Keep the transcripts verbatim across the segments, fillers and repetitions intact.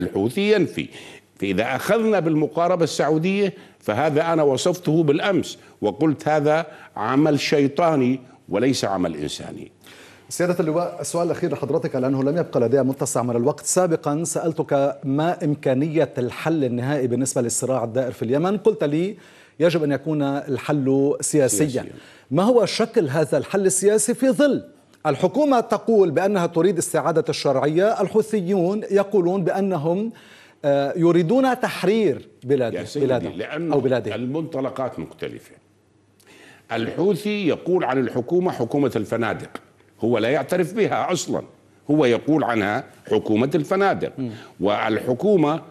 الحوثي ينفي. فإذا أخذنا بالمقاربة السعودية فهذا أنا وصفته بالأمس وقلت هذا عمل شيطاني وليس عمل إنساني. سيادة اللواء، السؤال الأخير لحضرتك لأنه لم يبقى لدي متسع من الوقت. سابقا سألتك ما إمكانية الحل النهائي بالنسبة للصراع الدائر في اليمن، قلت لي يجب أن يكون الحل سياسيا. سياسيا. ما هو شكل هذا الحل السياسي في ظل الحكومة تقول بأنها تريد استعادة الشرعية، الحوثيون يقولون بأنهم يريدون تحرير بلادهم لأن أو بلادهم؟ المنطلقات مختلفة. الحوثي يقول عن الحكومة حكومة الفنادق، هو لا يعترف بها أصلا، هو يقول عنها حكومة الفنادق. م. والحكومة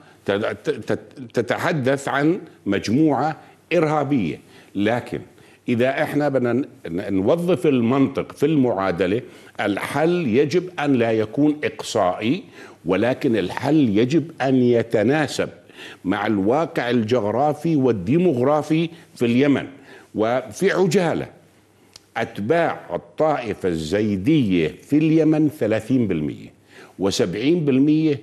تتحدث عن مجموعة إرهابية. لكن إذا إحنا بدنا نوظف المنطق في المعادلة، الحل يجب أن لا يكون إقصائي، ولكن الحل يجب أن يتناسب مع الواقع الجغرافي والديموغرافي في اليمن. وفي عجالة، أتباع الطائفة الزيدية في اليمن ثلاثين بالمئة وسبعين بالمئة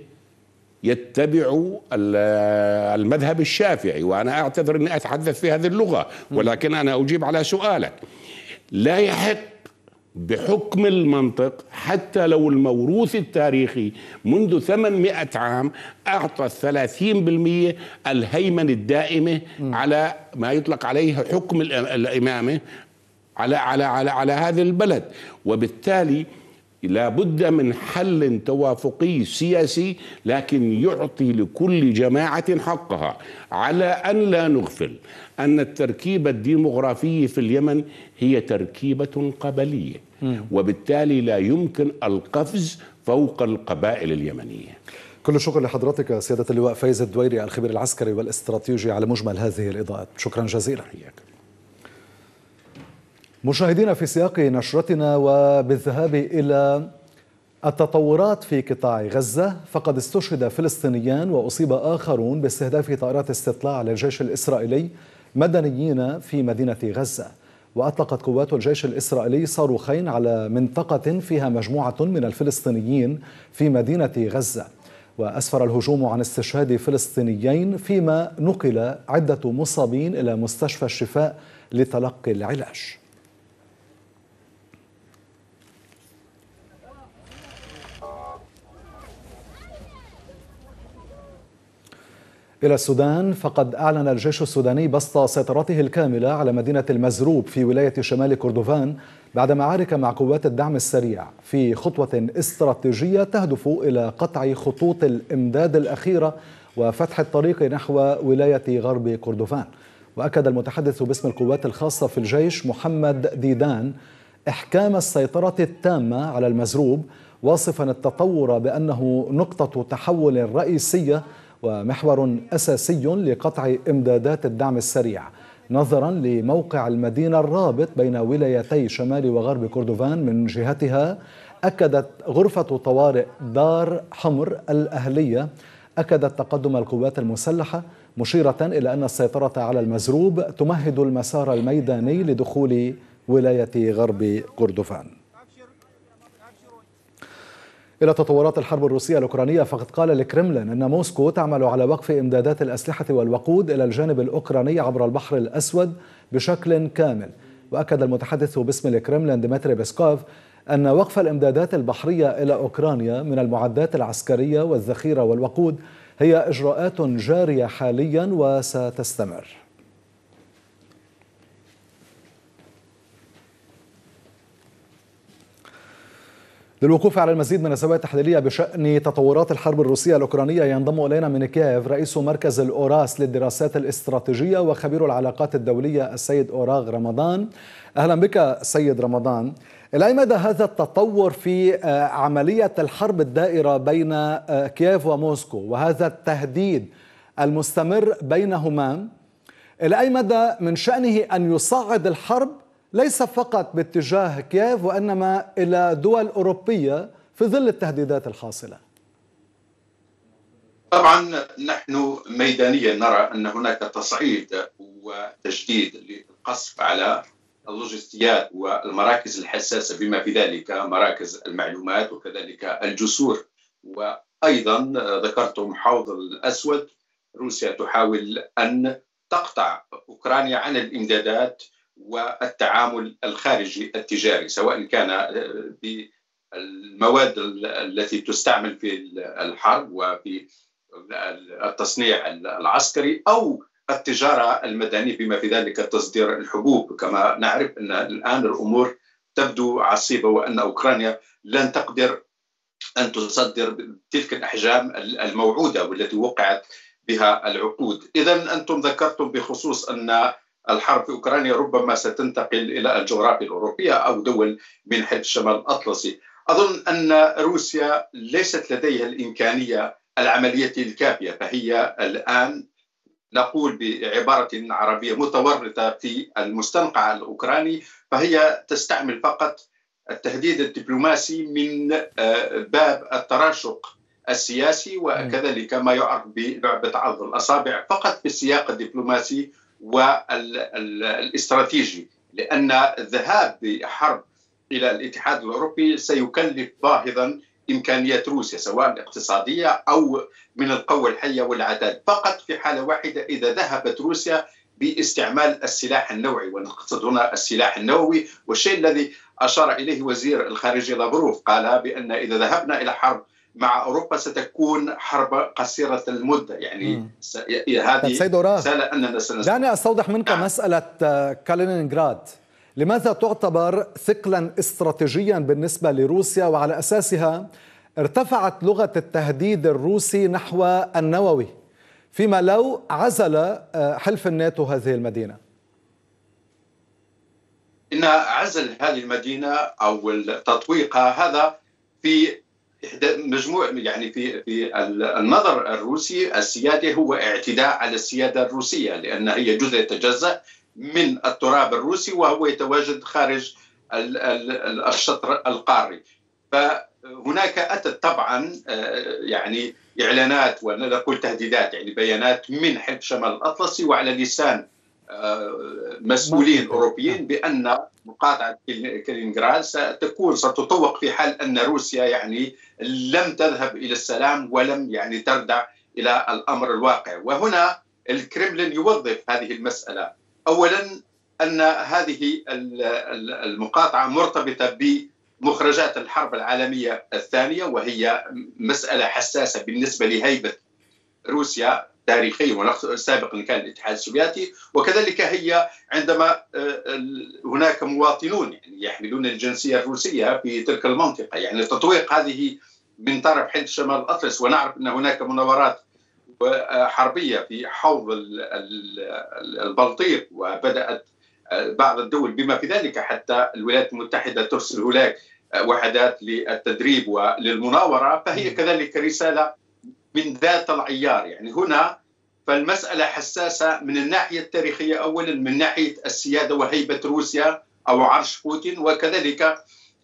يتبعوا المذهب الشافعي، وأنا أعتذر أني أتحدث في هذه اللغة، ولكن أنا أجيب على سؤالك. لا يحق بحكم المنطق حتى لو الموروث التاريخي منذ ثمانمئة عام أعطى الثلاثين بالمئة الهيمنة الدائمة على ما يطلق عليه حكم الإمامة على على على على هذا البلد. وبالتالي لا بد من حل توافقي سياسي، لكن يعطي لكل جماعة حقها، على أن لا نغفل أن التركيبة الديمغرافية في اليمن هي تركيبة قبلية، وبالتالي لا يمكن القفز فوق القبائل اليمنية. كل الشكر لحضرتك سيادة اللواء فايز الدويري، الخبير العسكري والاستراتيجي، على مجمل هذه الإضاءات. شكرا جزيلا. مشاهدينا، في سياق نشرتنا وبالذهاب إلى التطورات في قطاع غزة، فقد استشهد فلسطينيان وأصيب آخرون باستهداف طائرات استطلاع للجيش الإسرائيلي مدنيين في مدينة غزة. وأطلقت قوات الجيش الإسرائيلي صاروخين على منطقة فيها مجموعة من الفلسطينيين في مدينة غزة. وأسفر الهجوم عن استشهاد فلسطينيين، فيما نقل عدة مصابين إلى مستشفى الشفاء لتلقي العلاج. إلى السودان، فقد أعلن الجيش السوداني بسط سيطرته الكاملة على مدينة المزروب في ولاية شمال كردفان بعد معارك مع قوات الدعم السريع، في خطوة استراتيجية تهدف إلى قطع خطوط الإمداد الأخيرة وفتح الطريق نحو ولاية غرب كردفان. وأكد المتحدث باسم القوات الخاصة في الجيش محمد ديدان إحكام السيطرة التامة على المزروب، واصفا التطور بأنه نقطة تحول رئيسية ومحور أساسي لقطع إمدادات الدعم السريع، نظرا لموقع المدينة الرابط بين ولايتي شمال وغرب كردفان. من جهتها أكدت غرفة طوارئ دار حمر الأهلية أكدت تقدم القوات المسلحة، مشيرة إلى أن السيطرة على المزروب تمهد المسار الميداني لدخول ولاية غرب كردفان. إلى تطورات الحرب الروسية الأوكرانية، فقد قال الكرملين أن موسكو تعمل على وقف إمدادات الأسلحة والوقود إلى الجانب الأوكراني عبر البحر الأسود بشكل كامل. وأكد المتحدث باسم الكرملين ديمتري بيسكوف أن وقف الإمدادات البحرية إلى أوكرانيا من المعدات العسكرية والذخيرة والوقود هي إجراءات جارية حاليا وستستمر. للوقوف على المزيد من الزوايا التحليلية بشأن تطورات الحرب الروسية الأوكرانية ينضم إلينا من كييف رئيس مركز الأوراس للدراسات الاستراتيجية وخبير العلاقات الدولية السيد أوراغ رمضان. أهلا بك سيد رمضان. إلى أي مدى هذا التطور في عملية الحرب الدائرة بين كييف وموسكو وهذا التهديد المستمر بينهما، إلى أي مدى من شأنه أن يصعد الحرب ليس فقط باتجاه كييف وإنما إلى دول أوروبية في ظل التهديدات الحاصلة؟ طبعا نحن ميدانيا نرى أن هناك تصعيد وتجديد للقصف على اللوجستيات والمراكز الحساسة، بما في ذلك مراكز المعلومات وكذلك الجسور أيضا ذكرتم حوض الأسود، روسيا تحاول أن تقطع أوكرانيا عن الإمدادات والتعامل الخارجي التجاري، سواء كان بالمواد التي تستعمل في الحرب وفي التصنيع العسكري أو التجارة المدنية، بما في ذلك تصدير الحبوب. كما نعرف أن الآن الأمور تبدو عصيبة وأن أوكرانيا لن تقدر أن تصدر تلك الأحجام الموعودة والتي وقعت بها العقود. إذن أنتم ذكرتم بخصوص أن الحرب في أوكرانيا ربما ستنتقل إلى الجغرافيا الأوروبية أو دول من حلف الشمال الأطلسي. أظن أن روسيا ليست لديها الإمكانية العملية الكافية، فهي الآن نقول بعبارة عربية متورطة في المستنقع الأوكراني، فهي تستعمل فقط التهديد الدبلوماسي من باب التراشق السياسي، وكذلك ما يعرف بلعبة عض الأصابع فقط في السياق الدبلوماسي والاستراتيجي، لأن الذهاب بحرب إلى الاتحاد الأوروبي سيكلف باهظا إمكانيات روسيا سواء اقتصادية أو من القوة الحية والعتاد، فقط في حالة واحدة إذا ذهبت روسيا باستعمال السلاح النووي، ونقصد هنا السلاح النووي. والشيء الذي أشار إليه وزير الخارجية لافروف قال بأن إذا ذهبنا إلى حرب مع أوروبا ستكون حرب قصيرة المدة، يعني س... هذه رسالة أننا سنستطيع. دعني أستوضح منك نعم. مسألة كالينينغراد لماذا تعتبر ثقلا استراتيجيا بالنسبة لروسيا، وعلى أساسها ارتفعت لغة التهديد الروسي نحو النووي، فيما لو عزل حلف الناتو هذه المدينة؟ إن عزل هذه المدينة أو تطويقها هذا في مجموع، يعني في في النظر الروسي السيادة هو اعتداء على السيادة الروسية، لأن هي جزء يتجزأ من التراب الروسي وهو يتواجد خارج الشطر القاري. فهناك أتت طبعا يعني إعلانات ونقول تهديدات، يعني بيانات من حلف شمال الأطلسي وعلى لسان مسؤولين أوروبيين بأن مقاطعة كالينغراد ستكون ستطوق في حال أن روسيا يعني لم تذهب إلى السلام ولم يعني تردع إلى الأمر الواقع. وهنا الكرملين يوظف هذه المسألة، أولا أن هذه المقاطعة مرتبطة بمخرجات الحرب العالمية الثانية، وهي مسألة حساسة بالنسبة لهيبة روسيا تاريخيا، وسابقا كان الاتحاد السوفيتي، وكذلك هي عندما هناك مواطنون يعني يحملون الجنسية الروسية في تلك المنطقة، يعني تطويق هذه من طرف حلف شمال الأطلس. ونعرف أن هناك مناورات حربية في حوض البلطيق، وبدأت بعض الدول بما في ذلك حتى الولايات المتحدة ترسل هناك وحدات للتدريب وللمناورة، فهي كذلك رسالة من ذات العيار. يعني هنا فالمسألة حساسة من الناحية التاريخية، أولا من ناحية السيادة وهيبة روسيا أو عرش بوتين، وكذلك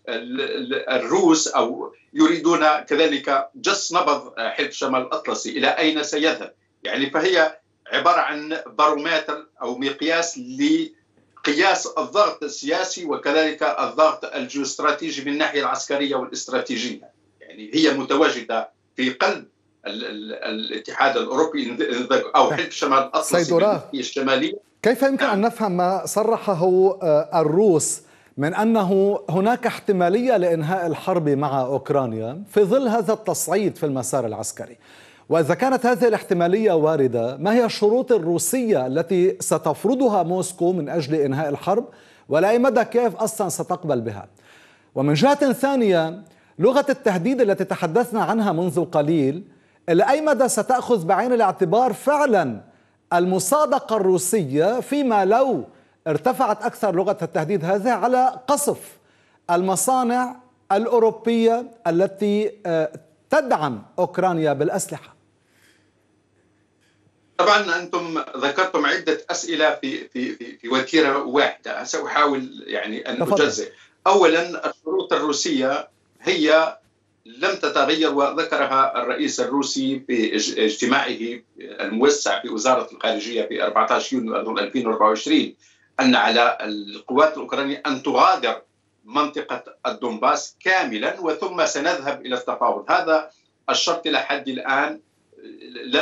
الروس أو يريدون كذلك جس نبض حلف شمال الأطلسي إلى أين سيذهب. يعني فهي عبارة عن بارومتر أو مقياس لقياس الضغط السياسي وكذلك الضغط الجيوستراتيجي من الناحية العسكرية والاستراتيجية. يعني هي متواجدة في قلب ال ال الاتحاد الأوروبي أو حلف شمال الأطلسي الشمالي. كيف يمكن أن نفهم ما صرحه الروس من أنه هناك احتمالية لإنهاء الحرب مع أوكرانيا في ظل هذا التصعيد في المسار العسكري؟ وإذا كانت هذه الاحتمالية واردة، ما هي الشروط الروسية التي ستفرضها موسكو من أجل إنهاء الحرب، ولا أي مدى كيف أصلا ستقبل بها؟ ومن جهة ثانية، لغة التهديد التي تحدثنا عنها منذ قليل، إلى أي مدى ستأخذ بعين الاعتبار فعلا المصادقة الروسية فيما لو ارتفعت أكثر لغة التهديد هذا على قصف المصانع الأوروبية التي تدعم أوكرانيا بالأسلحة؟ طبعا أنتم ذكرتم عدة أسئلة في في في, في وتيرة واحدة، سأحاول يعني أن أجزئ. أولا الشروط الروسية هي لم تتغير، وذكرها الرئيس الروسي في اجتماعه الموسع في وزارة الخارجية في أربعة عشر يونيو ألفين وأربعة وعشرين أن على القوات الأوكرانية أن تغادر منطقة الدنباس كاملا وثم سنذهب إلى التفاوض. هذا الشرط لحد الآن